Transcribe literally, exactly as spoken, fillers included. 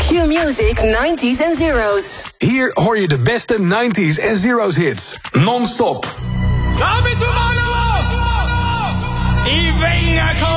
Q-Music nineties en zeros. Hier hoor je de beste nineties en zeros hits. Non-stop. Y venga con